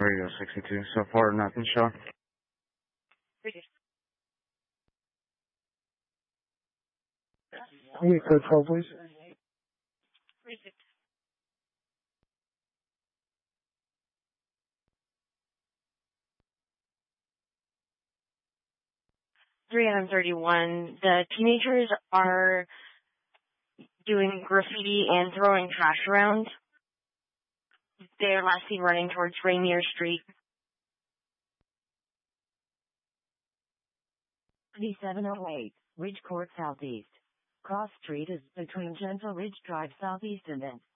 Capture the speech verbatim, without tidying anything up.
Radio sixty-two. So far, nothing, Shaw. Can we get code twelve, please? three thirty-one. The teenagers are doing graffiti and throwing trash around. They are last seen running towards Rainier Street. twenty-seven oh eight, Ridge Court Southeast. Cross Street is between Gentle Ridge Drive Southeast and then